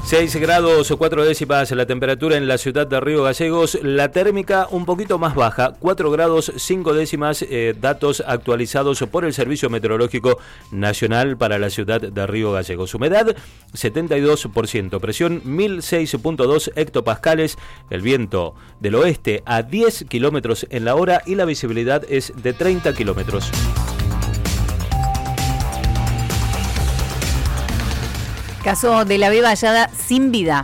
6 grados o 4 décimas la temperatura en la ciudad de Río Gallegos, la térmica un poquito más baja, 4 grados 5 décimas, datos actualizados por el Servicio Meteorológico Nacional para la ciudad de Río Gallegos. Humedad 72%, presión 1006.2 hectopascales, el viento del oeste a 10 kilómetros en la hora y la visibilidad es de 30 kilómetros. Caso de la beba hallada sin vida.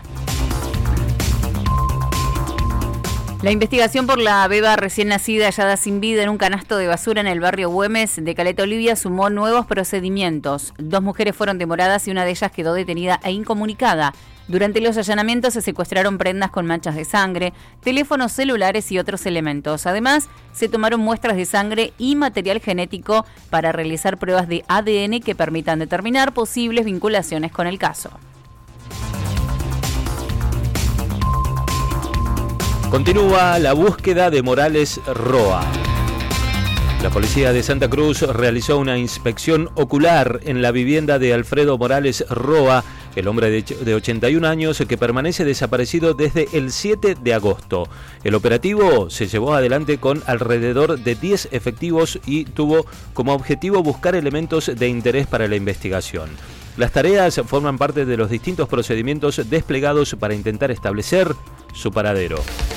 La investigación por la beba recién nacida hallada sin vida en un canasto de basura en el barrio Güemes de Caleta Olivia sumó nuevos procedimientos. 2 mujeres fueron demoradas y una de ellas quedó detenida e incomunicada. Durante los allanamientos se secuestraron prendas con manchas de sangre, teléfonos celulares y otros elementos. Además, se tomaron muestras de sangre y material genético para realizar pruebas de ADN que permitan determinar posibles vinculaciones con el caso. Continúa la búsqueda de Morales Roa. La policía de Santa Cruz realizó una inspección ocular en la vivienda de Alfredo Morales Roa, el hombre de 81 años que permanece desaparecido desde el 7 de agosto. El operativo se llevó adelante con alrededor de 10 efectivos y tuvo como objetivo buscar elementos de interés para la investigación. Las tareas forman parte de los distintos procedimientos desplegados para intentar establecer su paradero.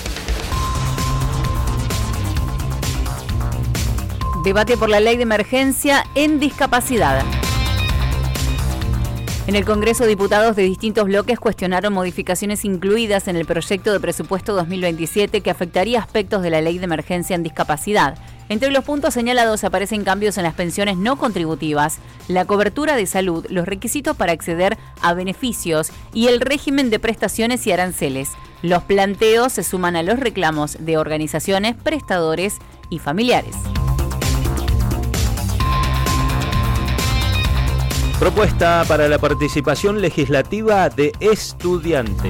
Debate por la ley de emergencia en discapacidad. En el Congreso, diputados de distintos bloques cuestionaron modificaciones incluidas en el proyecto de presupuesto 2027 que afectaría aspectos de la ley de emergencia en discapacidad. Entre los puntos señalados aparecen cambios en las pensiones no contributivas, la cobertura de salud, los requisitos para acceder a beneficios y el régimen de prestaciones y aranceles. Los planteos se suman a los reclamos de organizaciones, prestadores y familiares. Propuesta para la participación legislativa de estudiantes.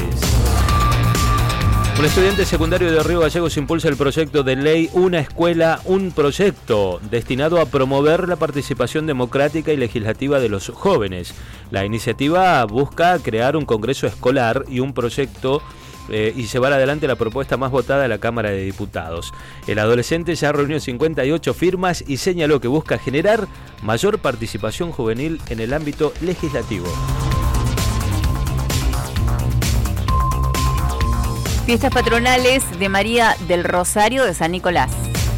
Un estudiante secundario de Río Gallegos impulsa el proyecto de ley Una Escuela, un Proyecto, destinado a promover la participación democrática y legislativa de los jóvenes. La iniciativa busca crear un congreso escolar y un proyecto y llevar adelante la propuesta más votada de la Cámara de Diputados. El adolescente ya reunió 58 firmas y señaló que busca generar mayor participación juvenil en el ámbito legislativo. Fiestas patronales de María del Rosario de San Nicolás.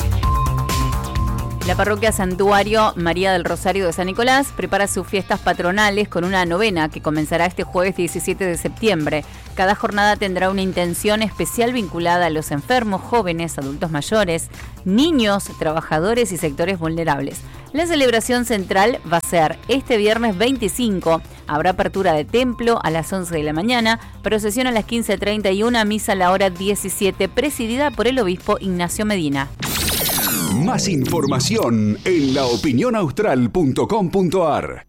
La parroquia Santuario María del Rosario de San Nicolás prepara sus fiestas patronales con una novena que comenzará este jueves 17 de septiembre. Cada jornada tendrá una intención especial vinculada a los enfermos, jóvenes, adultos mayores, niños, trabajadores y sectores vulnerables. La celebración central va a ser este viernes 25. Habrá apertura de templo a las 11 de la mañana, procesión a las 15:30 y una misa a la hora 17, presidida por el obispo Ignacio Medina. Más información en laopinionaustral.com.ar.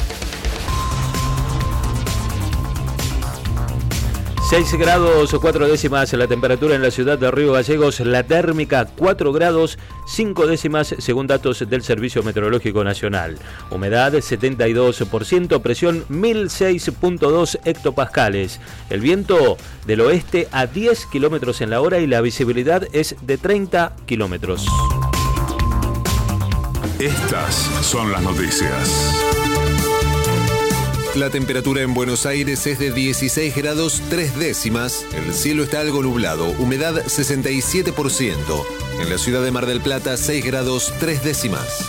6 grados o 4 décimas la temperatura en la ciudad de Río Gallegos, la térmica 4 grados 5 décimas según datos del Servicio Meteorológico Nacional. Humedad 72%, presión 1006.2 hectopascales. El viento del oeste a 10 kilómetros en la hora y la visibilidad es de 30 kilómetros. Estas son las noticias. La temperatura en Buenos Aires es de 16 grados 3 décimas. El cielo está algo nublado. Humedad 67%. En la ciudad de Mar del Plata, 6 grados 3 décimas.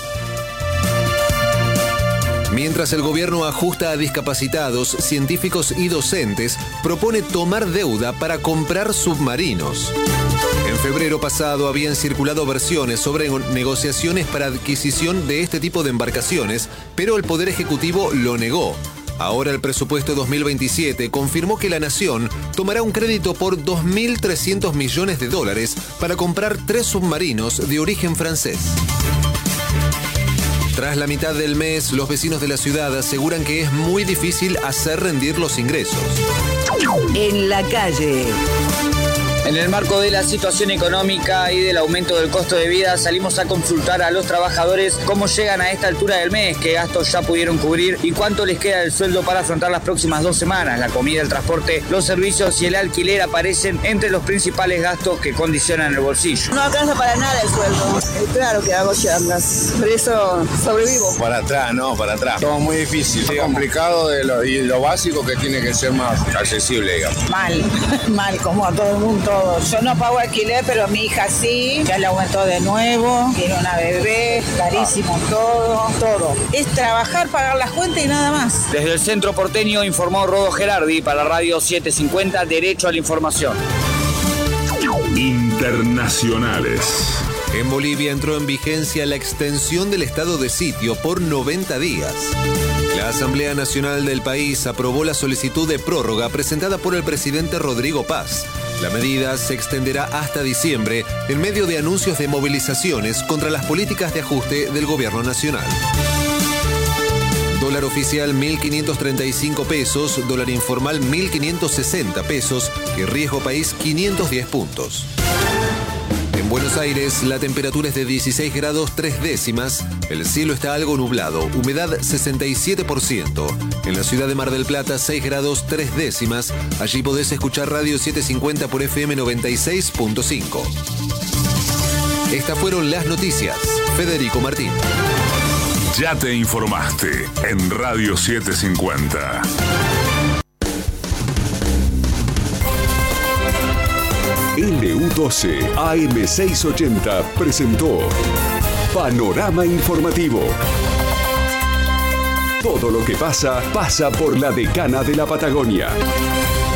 Mientras el gobierno ajusta a discapacitados, científicos y docentes, propone tomar deuda para comprar submarinos. En febrero pasado habían circulado versiones sobre negociaciones para adquisición de este tipo de embarcaciones, pero el Poder Ejecutivo lo negó. Ahora el presupuesto 2027 confirmó que la Nación tomará un crédito por $2.300 millones para comprar 3 submarinos de origen francés. Tras la mitad del mes, los vecinos de la ciudad aseguran que es muy difícil hacer rendir los ingresos. En la calle. En el marco de la situación económica y del aumento del costo de vida, salimos a consultar a los trabajadores cómo llegan a esta altura del mes, qué gastos ya pudieron cubrir y cuánto les queda del sueldo para afrontar las próximas 2 semanas. La comida, el transporte, los servicios y el alquiler aparecen entre los principales gastos que condicionan el bolsillo. No alcanza para nada el sueldo. Claro que hago charlas, por eso sobrevivo. Para atrás, no, para atrás. Todo muy difícil, complicado y lo básico que tiene que ser más accesible, digamos. Mal, como a todo el mundo, todo. Yo no pago alquiler, pero mi hija sí, ya le aumentó de nuevo, tiene una bebé, carísimo todo. Es trabajar, pagar las cuentas y nada más. Desde el centro porteño informó Rodo Gerardi para Radio 750, Derecho a la Información. Internacionales. En Bolivia entró en vigencia la extensión del estado de sitio por 90 días. La Asamblea Nacional del país aprobó la solicitud de prórroga presentada por el presidente Rodrigo Paz. La medida se extenderá hasta diciembre en medio de anuncios de movilizaciones contra las políticas de ajuste del gobierno nacional. Dólar oficial 1.535 pesos, dólar informal 1.560 pesos y riesgo país 510 puntos. En Buenos Aires, la temperatura es de 16 grados 3 décimas, el cielo está algo nublado, humedad 67%. En la ciudad de Mar del Plata, 6 grados 3 décimas, allí podés escuchar Radio 750 por FM 96.5. Estas fueron las noticias. Federico Martín. Ya te informaste en Radio 750. LU12 AM680 presentó Panorama Informativo. Todo lo que pasa por la Decana de la Patagonia.